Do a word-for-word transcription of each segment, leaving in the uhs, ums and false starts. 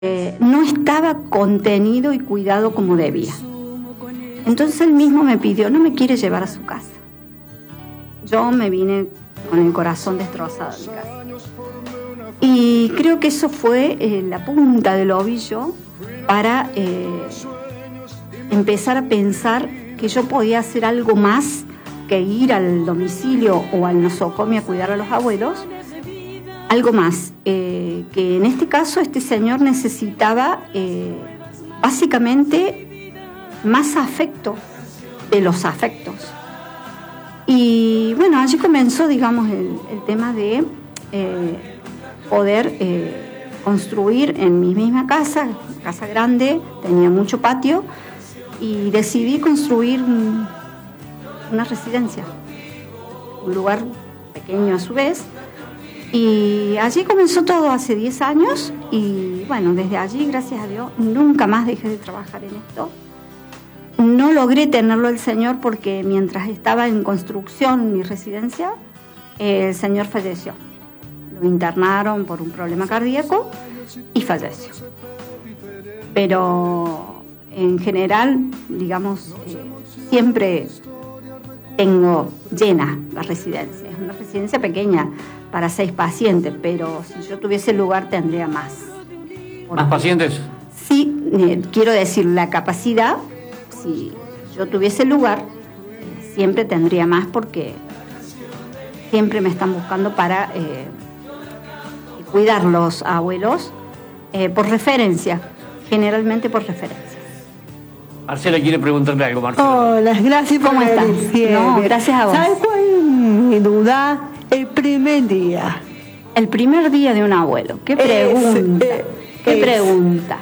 eh, no estaba contenido y cuidado como debía. Entonces él mismo me pidió, no me quiere llevar a su casa. Yo me vine con el corazón destrozado de mi casa. Y creo que eso fue eh, la punta del ovillo para eh, empezar a pensar que yo podía hacer algo más que ir al domicilio o al nosocomio a cuidar a los abuelos. Algo más, eh, que en este caso este señor necesitaba eh, básicamente más afecto de los afectos. Y bueno, allí comenzó, digamos, el, el tema de eh, poder eh, construir en mi misma casa, casa grande, tenía mucho patio, y decidí construir un, una residencia, un lugar pequeño a su vez. Y allí comenzó todo hace diez años y bueno, desde allí, gracias a Dios, nunca más dejé de trabajar en esto. No logré tenerlo el señor porque mientras estaba en construcción mi residencia, el señor falleció. Lo internaron por un problema cardíaco y falleció. Pero en general, digamos, eh, siempre tengo llena la residencia. Es una residencia pequeña para seis pacientes, pero si yo tuviese lugar tendría más. ¿Más pacientes? Sí, eh, quiero decir, la capacidad, si yo tuviese lugar, eh, siempre tendría más porque siempre me están buscando para eh, cuidar los abuelos eh, por referencia, generalmente por referencia. Marcela quiere preguntarle algo, Marcela. Hola, gracias. ¿Cómo estás? No, gracias a vos. ¿Sabes cuál es mi duda? El primer día. El primer día de un abuelo. ¿Qué pregunta? Es, eh, ¿Qué es. pregunta?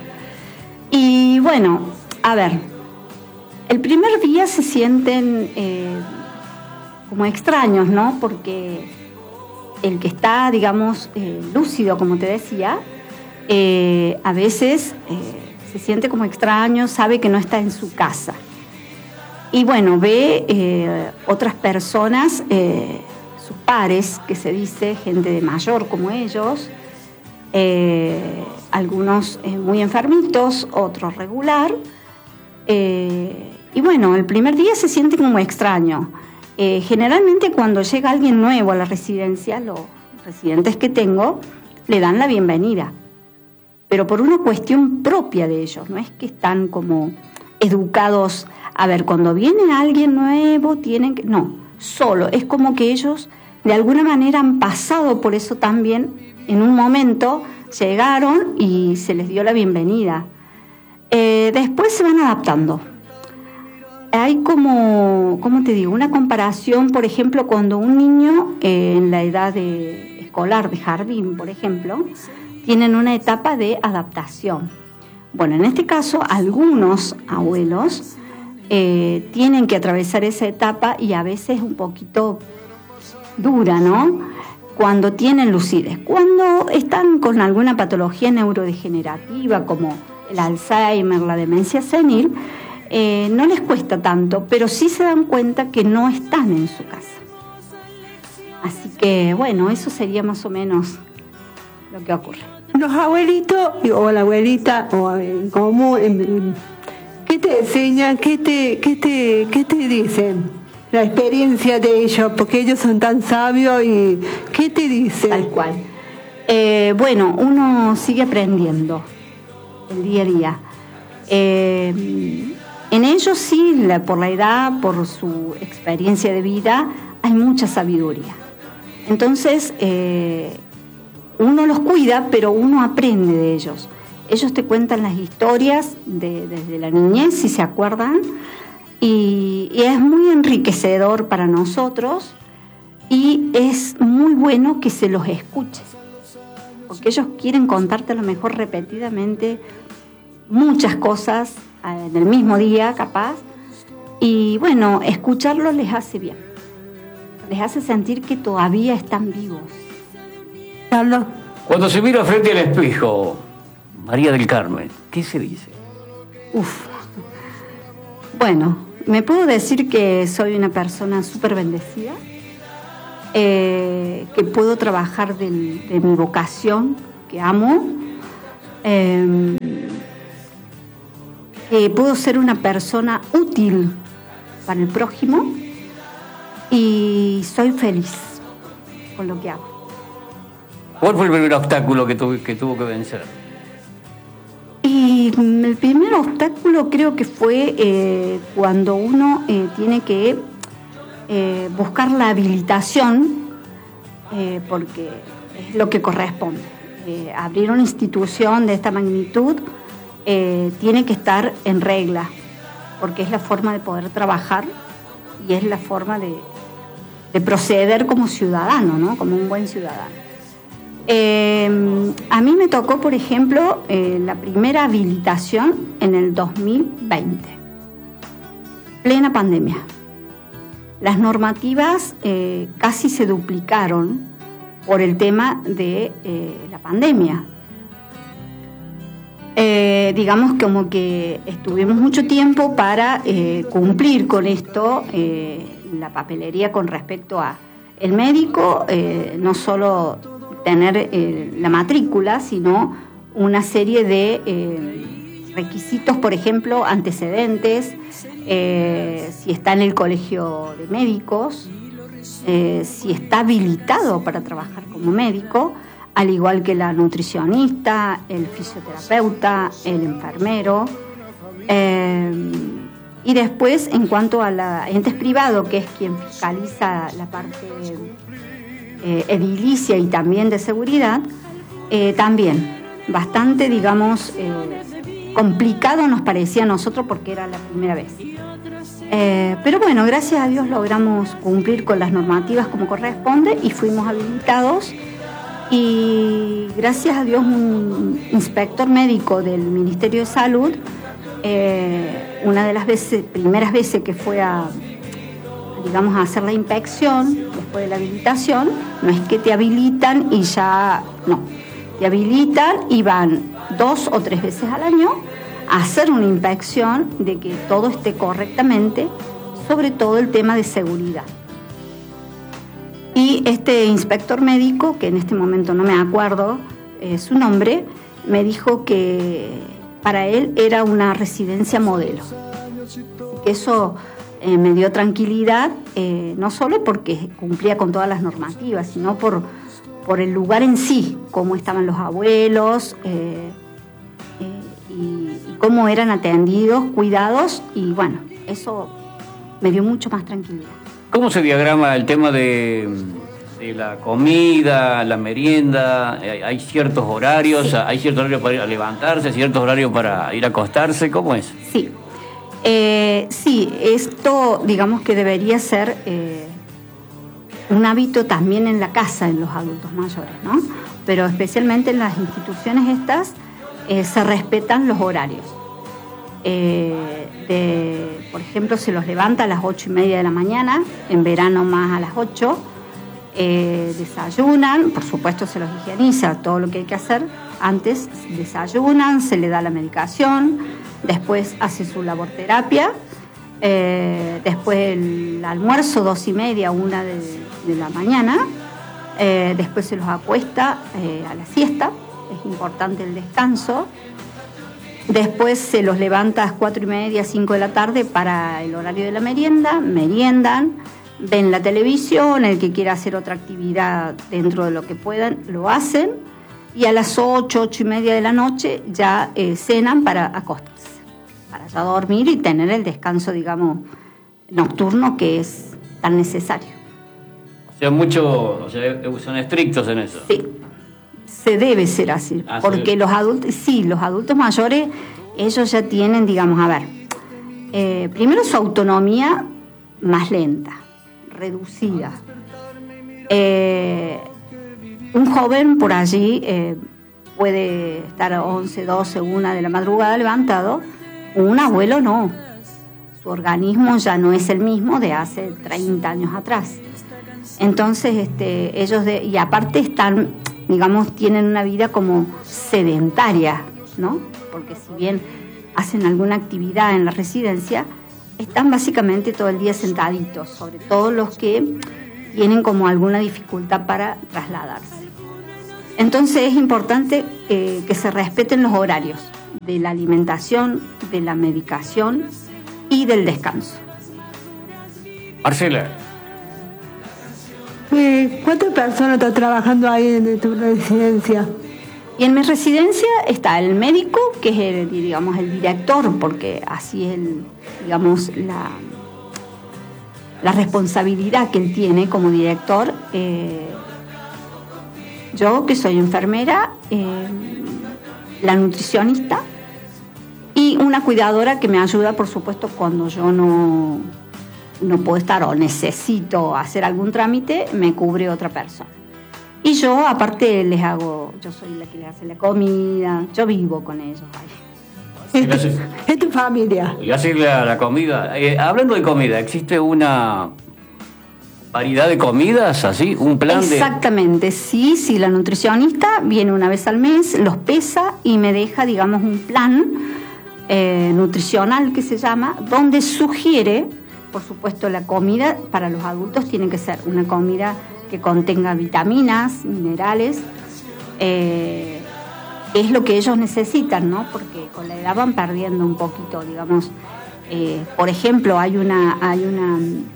Y bueno, a ver, el primer día se sienten eh, como extraños, ¿no? Porque el que está, digamos, eh, lúcido, como te decía, eh, a veces eh, se siente como extraño, sabe que no está en su casa. Y bueno, ve eh, otras personas, eh, sus pares, que se dice, gente de mayor como ellos, eh, algunos eh, muy enfermitos, otros regular. Eh, y bueno, el primer día se siente como extraño. Eh, generalmente cuando llega alguien nuevo a la residencia, los residentes que tengo le dan la bienvenida, pero por una cuestión propia de ellos, no es que están como educados. A ver, cuando viene alguien nuevo, tienen que... No, solo, es como que ellos de alguna manera han pasado por eso también. En un momento llegaron y se les dio la bienvenida. Eh, después se van adaptando. Hay como, ¿cómo te digo? Una comparación, por ejemplo, cuando un niño eh, en la edad de escolar, de jardín, por ejemplo, tienen una etapa de adaptación. Bueno, en este caso, algunos abuelos eh, tienen que atravesar esa etapa y a veces un poquito dura, ¿no? Cuando tienen lucidez. Cuando están con alguna patología neurodegenerativa como el Alzheimer, la demencia senil, eh, no les cuesta tanto, pero sí se dan cuenta que no están en su casa. Así que, bueno, eso sería más o menos lo que ocurre. Los abuelitos o la abuelita o en común, ¿qué te enseñan? ¿Qué te, qué te, qué te dicen? La experiencia de ellos, porque ellos son tan sabios y ¿qué te dicen? Tal cual. Eh, bueno, uno sigue aprendiendo el día a día. Eh, en ellos sí, la, por la edad, por su experiencia de vida, hay mucha sabiduría. Entonces, eh, uno los cuida, pero uno aprende de ellos. Ellos te cuentan las historias de, desde la niñez, si se acuerdan, y, y es muy enriquecedor para nosotros y es muy bueno que se los escuche, porque ellos quieren contarte a lo mejor repetidamente muchas cosas en el mismo día, capaz, y bueno, escucharlos les hace bien, les hace sentir que todavía están vivos. Carlos. Cuando se mira frente al espejo, María del Carmen, ¿qué se dice? Uf. Bueno, me puedo decir que soy una persona súper bendecida, eh, que puedo trabajar del, de mi vocación, que amo, eh, que puedo ser una persona útil para el prójimo y soy feliz con lo que hago. ¿Cuál fue el primer obstáculo que, tu, que tuvo que vencer? Y el primer obstáculo creo que fue eh, cuando uno eh, tiene que eh, buscar la habilitación, eh, porque es lo que corresponde. Eh, abrir una institución de esta magnitud eh, tiene que estar en regla, porque es la forma de poder trabajar y es la forma de, de proceder como ciudadano, ¿no? Como un buen ciudadano. Eh, a mí me tocó, por ejemplo, eh, la primera habilitación en el dos mil veinte, plena pandemia. Las normativas eh, casi se duplicaron por el tema de eh, la pandemia. Eh, digamos como que estuvimos mucho tiempo para eh, cumplir con esto, eh, la papelería con respecto a el médico, eh, no solo tener eh, la matrícula, sino una serie de eh, requisitos, por ejemplo, antecedentes, eh, si está en el colegio de médicos, eh, si está habilitado para trabajar como médico, al igual que la nutricionista, el fisioterapeuta, el enfermero. Eh, y después, en cuanto a la entes privado, que es quien fiscaliza la parte eh, edilicia y también de seguridad, eh, también bastante, digamos, eh, complicado nos parecía a nosotros porque era la primera vez. Eh, pero bueno, gracias a Dios logramos cumplir con las normativas como corresponde y fuimos habilitados. Y gracias a Dios un inspector médico del Ministerio de Salud, eh, una de las veces, primeras veces que fue a, digamos, a hacer la inspección después de la habilitación, no es que te habilitan y ya, no, te habilitan y van dos o tres veces al año a hacer una inspección de que todo esté correctamente, sobre todo el tema de seguridad. Y este inspector médico, que en este momento no me acuerdo eh, su nombre, me dijo que para él era una residencia modelo. Que eso eh, me dio tranquilidad, eh, no solo porque cumplía con todas las normativas, sino por, por el lugar en sí, cómo estaban los abuelos eh, eh, y, y cómo eran atendidos, cuidados, y bueno, eso me dio mucho más tranquilidad. ¿Cómo se diagrama el tema de, de la comida, la merienda? ¿Hay ciertos horarios? Sí. ¿Hay ciertos horarios para ir a levantarse, ciertos horarios para ir a acostarse? ¿Cómo es? Sí, eh, sí, esto digamos que debería ser eh, un hábito también en la casa, en los adultos mayores, ¿no? Pero especialmente en las instituciones estas eh, se respetan los horarios. Eh, de, por ejemplo, se los levanta a las ocho y media de la mañana, en verano más a las ocho, eh, desayunan, por supuesto se los higieniza, todo lo que hay que hacer antes, desayunan, se le da la medicación, después hace su laborterapia, eh, después el almuerzo, dos y media, una de, de la mañana, eh, después se los acuesta eh, a la siesta, es importante el descanso. Después se los levanta a las cuatro y media, cinco de la tarde para el horario de la merienda, meriendan, ven la televisión, el que quiera hacer otra actividad dentro de lo que puedan, lo hacen, y a las ocho, ocho y media de la noche ya eh, cenan para acostarse, para ya dormir y tener el descanso, digamos, nocturno que es tan necesario. O sea, mucho, o sea, son estrictos en eso. Sí. Se debe ser así, ah, porque sí. los adultos, sí, los adultos mayores, ellos ya tienen, digamos, a ver, eh, primero su autonomía más lenta, reducida. Eh, un joven por allí eh, puede estar a once, doce, una de la madrugada levantado, un abuelo no. Su organismo ya no es el mismo de hace treinta años atrás. Entonces, este, ellos, de, y aparte están, digamos, tienen una vida como sedentaria, ¿no? Porque si bien hacen alguna actividad en la residencia, están básicamente todo el día sentaditos, sobre todo los que tienen como alguna dificultad para trasladarse. Entonces es importante eh, que se respeten los horarios de la alimentación, de la medicación y del descanso. Marcela. Eh, ¿Cuántas personas están trabajando ahí en tu residencia? Y en mi residencia está el médico, que es el, digamos, el director, porque así es el, digamos, la, la responsabilidad que él tiene como director. Eh, yo, que soy enfermera, eh, la nutricionista y una cuidadora que me ayuda, por supuesto, cuando yo no, no puedo estar o necesito hacer algún trámite, me cubre otra persona. Y yo, aparte, les hago, yo soy la que les hace la comida, yo vivo con ellos. Es tu, es tu familia. Y hace la, la comida. Eh, hablando de comida, ¿existe una variedad de comidas así? ¿Un plan de...? Exactamente, sí, sí, la nutricionista viene una vez al mes, los pesa y me deja, digamos, un plan eh, nutricional que se llama, donde sugiere, por supuesto, la comida para los adultos tiene que ser una comida que contenga vitaminas, minerales, eh, es lo que ellos necesitan, ¿no? Porque con la edad van perdiendo un poquito, digamos. Eh, por ejemplo, hay una, hay una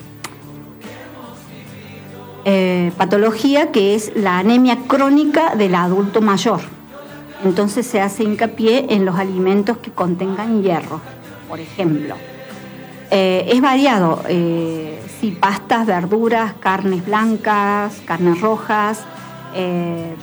eh, patología que es la anemia crónica del adulto mayor. Entonces se hace hincapié en los alimentos que contengan hierro, por ejemplo. Eh, es variado, eh, sí, pastas, verduras, carnes blancas, carnes rojas, eh,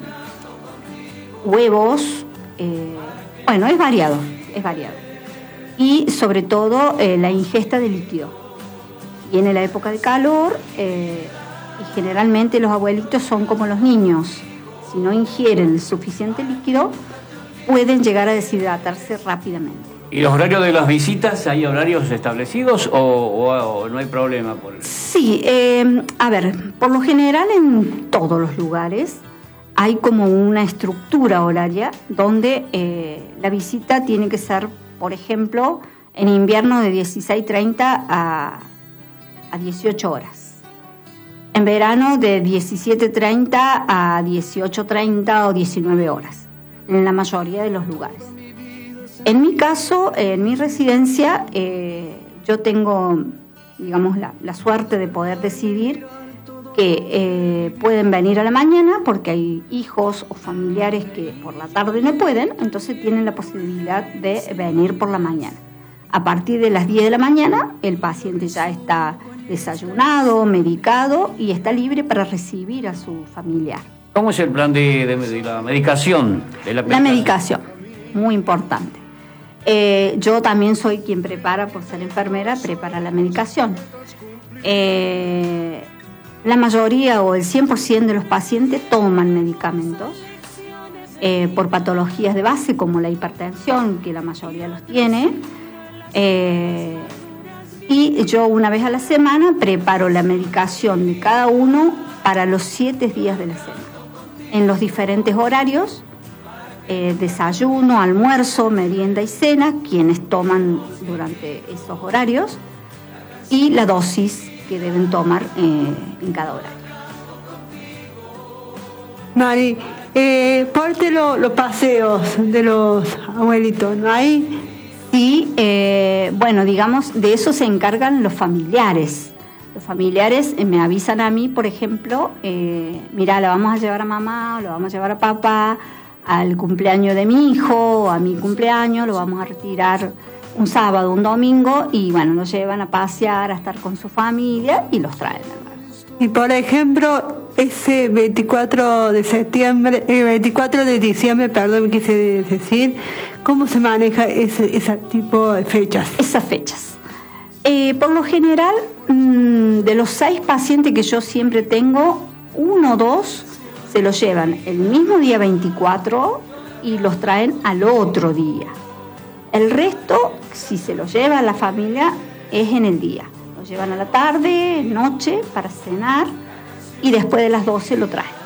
huevos, eh, bueno, es variado, es variado. Y sobre todo eh, la ingesta de líquido. Viene la época de calor eh, y generalmente los abuelitos son como los niños. Si no ingieren el suficiente líquido, pueden llegar a deshidratarse rápidamente. ¿Y los horarios de las visitas, hay horarios establecidos o, o, o no hay problema? Por el... Sí, eh, a ver, por lo general en todos los lugares hay como una estructura horaria donde eh, la visita tiene que ser, por ejemplo, en invierno de dieciséis treinta a, a dieciocho horas. En verano de diecisiete treinta a dieciocho treinta o diecinueve horas, en la mayoría de los lugares. En mi caso, en mi residencia, eh, yo tengo, digamos, la, la suerte de poder decidir que eh, pueden venir a la mañana porque hay hijos o familiares que por la tarde no pueden, entonces tienen la posibilidad de venir por la mañana. A partir de las diez de la mañana, el paciente ya está desayunado, medicado y está libre para recibir a su familiar. ¿Cómo es el plan de, de, de la medicación? De la, la medicación, muy importante. Eh, yo también soy quien prepara, por ser enfermera, prepara la medicación. Eh, la mayoría o el cien por ciento de los pacientes toman medicamentos eh, por patologías de base como la hipertensión, que la mayoría los tiene. Eh, y yo una vez a la semana preparo la medicación de cada uno para los siete días de la semana, en los diferentes horarios. Eh, desayuno, almuerzo, merienda y cena, quienes toman durante esos horarios, y la dosis que deben tomar eh, en cada horario. Mari, eh, parte lo, los paseos de los abuelitos, ¿no hay? Sí, eh, bueno, digamos, de eso se encargan los familiares. Los familiares eh, me avisan a mí, por ejemplo, eh, mira, la vamos a llevar a mamá, lo vamos a llevar a papá, al cumpleaños de mi hijo, a mi cumpleaños, lo vamos a retirar un sábado, un domingo, y bueno, los llevan a pasear, a estar con su familia y los traen. Y por ejemplo, ese veinticuatro de septiembre, eh, veinticuatro de diciembre, perdón, quise decir, ¿cómo se maneja ese, ese tipo de fechas? Esas fechas. Eh, por lo general, mmm, de los seis pacientes que yo siempre tengo, uno o dos se los llevan el mismo día veinticuatro y los traen al otro día. El resto, si se los lleva a la familia, es en el día. Los llevan a la tarde, noche, para cenar y después de las doce lo traen.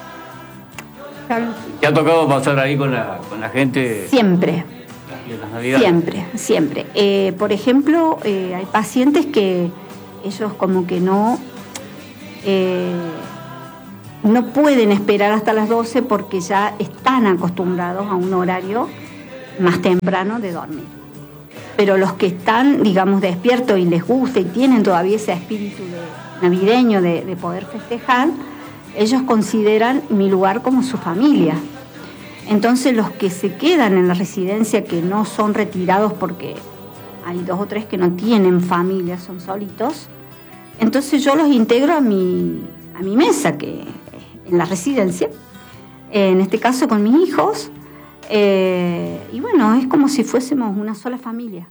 ¿Te ha tocado pasar ahí con la, con la gente? Siempre. En las Navidades. Siempre, siempre. Eh, por ejemplo, eh, hay pacientes que ellos como que no... Eh, no pueden esperar hasta las doce porque ya están acostumbrados a un horario más temprano de dormir. Pero los que están, digamos, despiertos y les gusta y tienen todavía ese espíritu de, navideño de, de poder festejar, ellos consideran mi lugar como su familia. Entonces los que se quedan en la residencia, que no son retirados porque hay dos o tres que no tienen familia, son solitos, entonces yo los integro a mi, a mi mesa, que en la residencia, en este caso con mis hijos, eh, y bueno, es como si fuésemos una sola familia.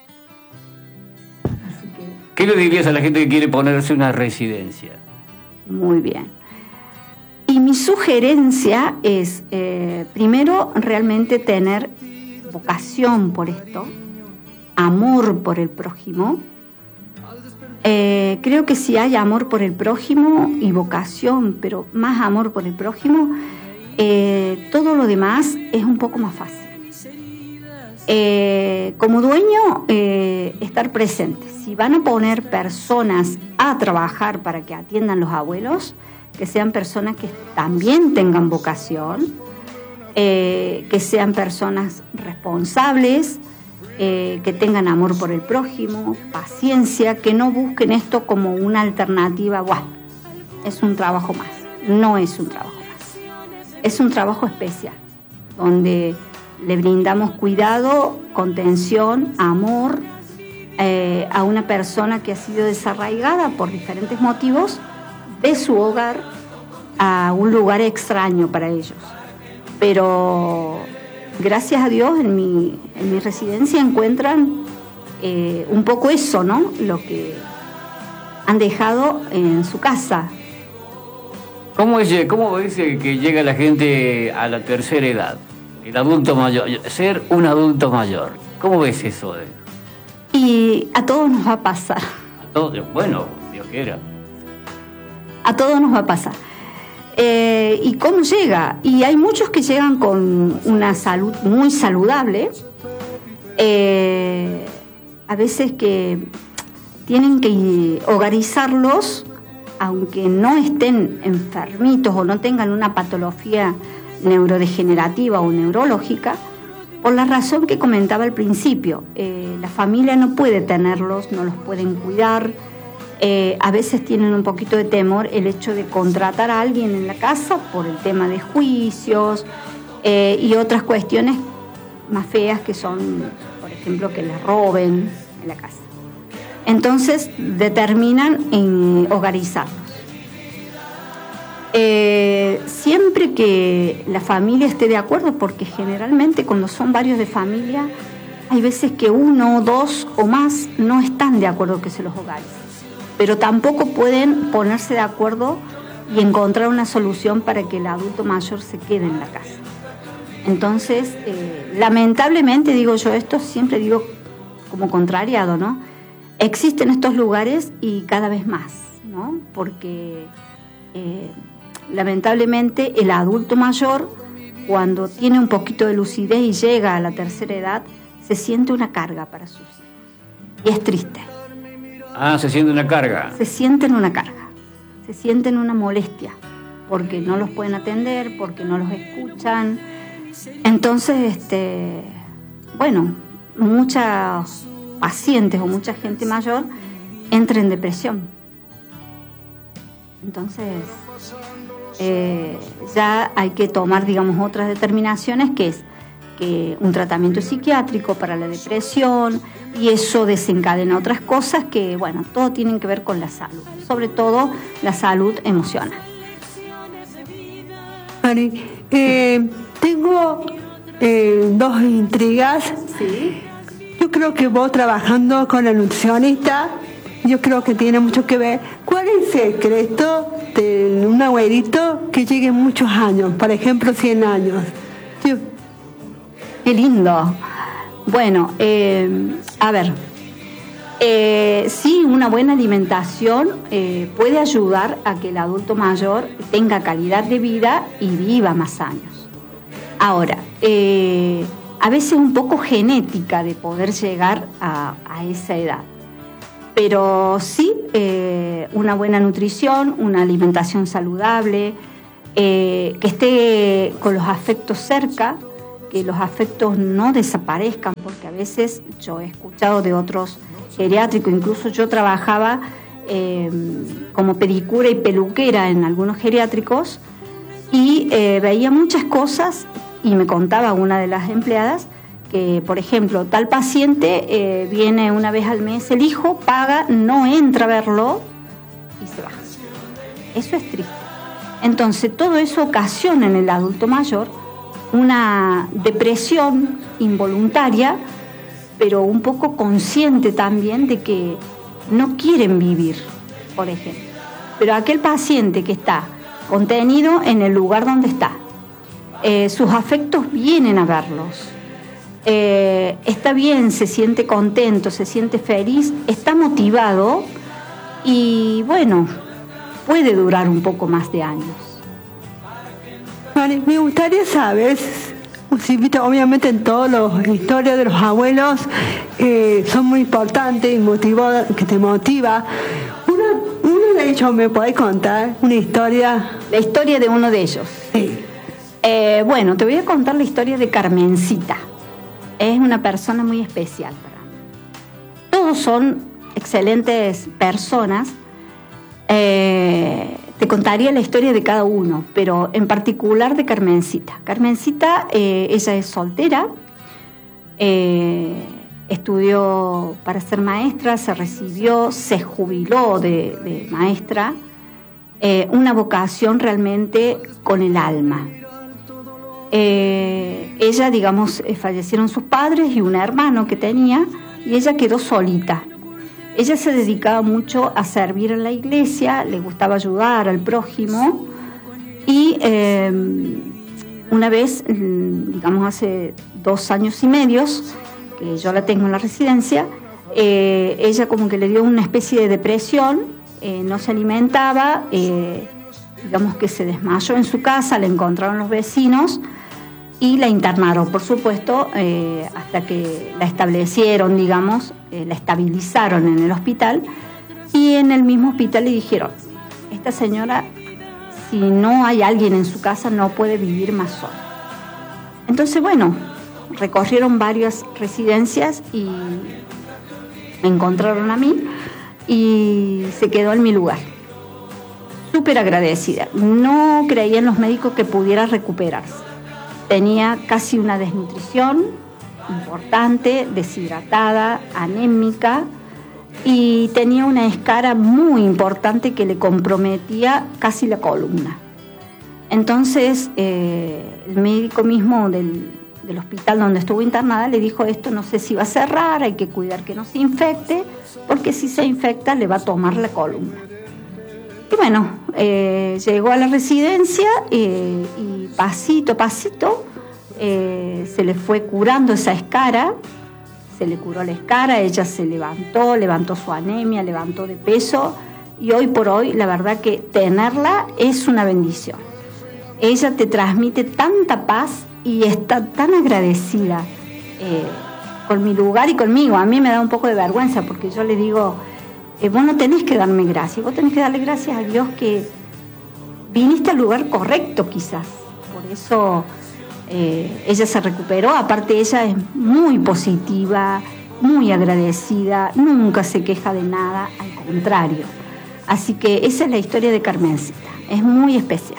Así que, ¿qué le dirías a la gente que quiere ponerse una residencia? Muy bien. Y mi sugerencia es, eh, primero, realmente tener vocación por esto, amor por el prójimo. Eh, creo que si hay amor por el prójimo y vocación, pero más amor por el prójimo, eh, todo lo demás es un poco más fácil. Eh, como dueño, eh, estar presente. Si van a poner personas a trabajar para que atiendan los abuelos, que sean personas que también tengan vocación, eh, que sean personas responsables, eh, que tengan amor por el prójimo, paciencia, que no busquen esto como una alternativa. Bueno, es un trabajo más. No es un trabajo más. Es un trabajo especial, donde le brindamos cuidado, contención, amor eh, a una persona que ha sido desarraigada por diferentes motivos de su hogar a un lugar extraño para ellos. Pero gracias a Dios en mi, en mi residencia encuentran eh, un poco eso, ¿no? Lo que han dejado en su casa. ¿Cómo es, cómo es que llega la gente a la tercera edad? El adulto mayor, ser un adulto mayor. ¿Cómo ves eso? Y a todos nos va a pasar. A todos, bueno, Dios quiera. A todos nos va a pasar. Eh, ¿Y cómo llega? Y hay muchos que llegan con una salud muy saludable, eh, a veces que tienen que hogarizarlos, aunque no estén enfermitos o no tengan una patología neurodegenerativa o neurológica, por la razón que comentaba al principio. Eh, la familia no puede tenerlos, no los pueden cuidar. Eh, a veces tienen un poquito de temor el hecho de contratar a alguien en la casa por el tema de juicios eh, y otras cuestiones más feas que son, por ejemplo, que les roben en la casa. Entonces determinan en hogarizarlos. Eh, siempre que la familia esté de acuerdo, porque generalmente cuando son varios de familia, hay veces que uno, dos o más no están de acuerdo que se los hogaricen. Pero tampoco pueden ponerse de acuerdo y encontrar una solución para que el adulto mayor se quede en la casa. Entonces, eh, lamentablemente, digo yo esto, siempre digo como contrariado, ¿no? Existen estos lugares y cada vez más, ¿no? Porque eh, lamentablemente el adulto mayor, cuando tiene un poquito de lucidez y llega a la tercera edad, se siente una carga para sus hijos. Y es triste. Ah, se siente una carga. Se sienten una carga, se sienten una molestia, porque no los pueden atender, porque no los escuchan. Entonces, este, bueno, muchos pacientes o mucha gente mayor entra en depresión. Entonces, eh, ya hay que tomar, digamos, otras determinaciones, que es que un tratamiento psiquiátrico para la depresión, y eso desencadena otras cosas que, bueno, todo tiene que ver con la salud, sobre todo la salud emocional. Mari, eh, tengo eh, dos intrigas. Sí. Yo creo que vos trabajando con la nutricionista, yo creo que tiene mucho que ver. ¿Cuál es el secreto de un abuelito que llegue muchos años, por ejemplo, cien años? Yo, Qué lindo. Bueno, eh, a ver, eh, sí, una buena alimentación eh, puede ayudar a que el adulto mayor tenga calidad de vida y viva más años. Ahora, eh, a veces un poco genética de poder llegar a, a esa edad, pero sí, eh, una buena nutrición, una alimentación saludable, eh, que esté con los afectos cerca, que los afectos no desaparezcan, porque a veces yo he escuchado de otros geriátricos, incluso yo trabajaba eh, como pedicura y peluquera en algunos geriátricos y eh, veía muchas cosas y me contaba una de las empleadas que, por ejemplo, tal paciente eh, viene una vez al mes el hijo, paga, no entra a verlo y se va. Eso es triste. Entonces, todo eso ocasiona en el adulto mayor una depresión involuntaria, pero un poco consciente también de que no quieren vivir, por ejemplo. Pero aquel paciente que está contenido en el lugar donde está, eh, sus afectos vienen a verlos, eh, está bien, se siente contento, se siente feliz, está motivado y bueno, puede durar un poco más de años. Vale, me gustaría saber, si viste, obviamente en todas las historias de los abuelos eh, son muy importantes y motivó, que te motiva. Una, uno de ellos, ¿me podés contar una historia? La historia de uno de ellos. Sí. Eh, bueno, te voy a contar la historia de Carmencita. Es una persona muy especial para mí. Todos son excelentes personas. Eh, te contaría la historia de cada uno, pero en particular de Carmencita. Carmencita, eh, ella es soltera, eh, estudió para ser maestra, se recibió, se jubiló de, de maestra, eh, una vocación realmente con el alma. Eh, ella, digamos, eh, fallecieron sus padres y un hermano que tenía, y ella quedó solita. Ella se dedicaba mucho a servir en la iglesia, le gustaba ayudar al prójimo y eh, una vez, digamos hace dos años y medios, que yo la tengo en la residencia, eh, ella como que le dio una especie de depresión, eh, no se alimentaba, eh, digamos que se desmayó en su casa, la encontraron los vecinos y la internaron, por supuesto, eh, hasta que la establecieron, digamos, eh, la estabilizaron en el hospital, y en el mismo hospital le dijeron, esta señora, si no hay alguien en su casa, no puede vivir más sola. Entonces, bueno, recorrieron varias residencias y me encontraron a mí y se quedó en mi lugar. Súper agradecida. No creían los médicos que pudiera recuperarse. Tenía casi una desnutrición importante, deshidratada, anémica, y tenía una escara muy importante que le comprometía casi la columna. Entonces, eh, el médico mismo del, del hospital donde estuvo internada le dijo, esto no sé si va a cerrar, hay que cuidar que no se infecte, porque si se infecta le va a tomar la columna. Y bueno, eh, llegó a la residencia eh, y pasito a pasito eh, se le fue curando esa escara, se le curó la escara, ella se levantó, levantó su anemia, levantó de peso y hoy por hoy la verdad que tenerla es una bendición. Ella te transmite tanta paz y está tan agradecida eh, con mi lugar y conmigo. A mí me da un poco de vergüenza porque yo le digo, Eh, vos no tenés que darme gracias, vos tenés que darle gracias a Dios que viniste al lugar correcto quizás. Por eso eh, ella se recuperó, aparte ella es muy positiva, muy agradecida, nunca se queja de nada, al contrario. Así que esa es la historia de Carmencita, es muy especial.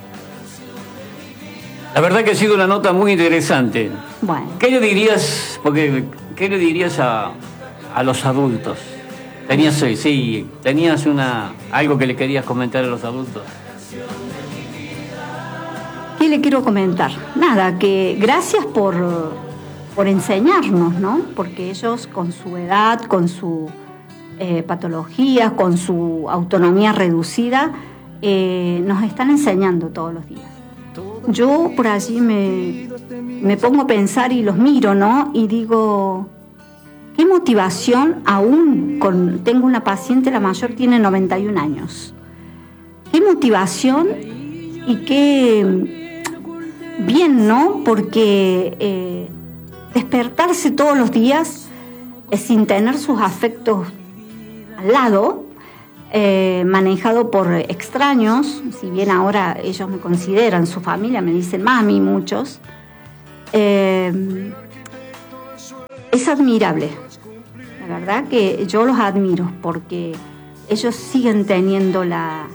La verdad que ha sido una nota muy interesante. Bueno. ¿Qué le dirías, porque, ¿qué le dirías a, a los adultos? Tenías, sí, tenías una, algo que le querías comentar a los adultos. ¿Qué le quiero comentar? Nada, que gracias por, por enseñarnos, ¿no? Porque ellos con su edad, con su eh, patología, con su autonomía reducida, eh, nos están enseñando todos los días. Yo por allí me, me pongo a pensar y los miro, ¿no? Y digo, qué motivación, aún con, tengo una paciente, la mayor tiene noventa y un años. Qué motivación y qué bien, ¿no? Porque eh, despertarse todos los días eh, sin tener sus afectos al lado, eh, manejado por extraños, si bien ahora ellos me consideran su familia, me dicen mami muchos, eh, es admirable. La verdad que yo los admiro porque ellos siguen teniendo la,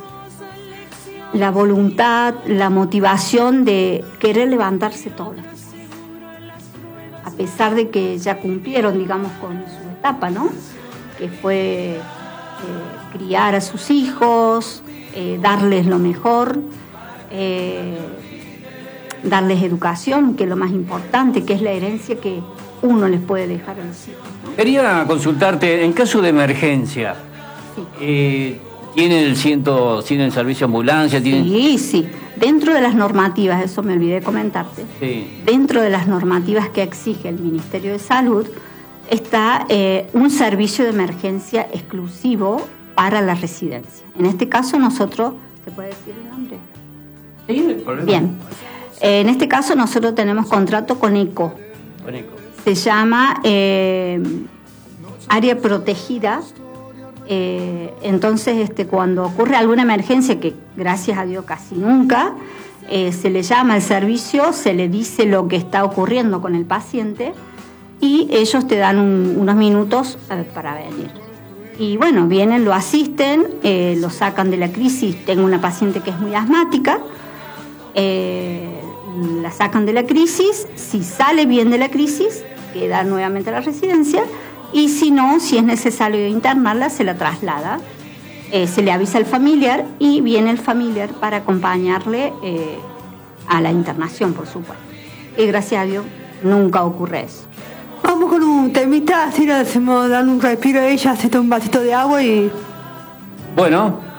la voluntad, la motivación de querer levantarse todos los días. A pesar de que ya cumplieron, digamos, con su etapa, ¿no? Que fue eh, criar a sus hijos, eh, darles lo mejor, eh, darles educación, que es lo más importante, que es la herencia que uno les puede dejar a los hijos, ¿no? Quería consultarte, en caso de emergencia, Sí. eh, ¿tienen el ciento, tienen el servicio de ambulancia? ¿Tienen... Sí, sí. Dentro de las normativas, eso me olvidé comentarte, Sí. dentro de las normativas que exige el Ministerio de Salud, está eh, un servicio de emergencia exclusivo para la residencia. En este caso nosotros, ¿se puede decir el nombre? Sí, no hay problema. Bien. Eh, en este caso nosotros tenemos contrato con ECO. Con eco. Se llama eh, área protegida. Eh, entonces, este, cuando ocurre alguna emergencia, que gracias a Dios casi nunca, eh, se le llama al servicio, se le dice lo que está ocurriendo con el paciente y ellos te dan un, unos minutos eh, para venir. Y bueno, vienen, lo asisten, eh, lo sacan de la crisis. Tengo una paciente que es muy asmática, eh, la sacan de la crisis, si sale bien de la crisis, queda nuevamente a la residencia, y si no, si es necesario internarla, se la traslada, eh, se le avisa al familiar y viene el familiar para acompañarle eh, a la internación, por supuesto. Y gracias a Dios nunca ocurre eso. Vamos con un temita, así le hacemos dar un respiro a ella, se toma un vasito de agua y... Bueno,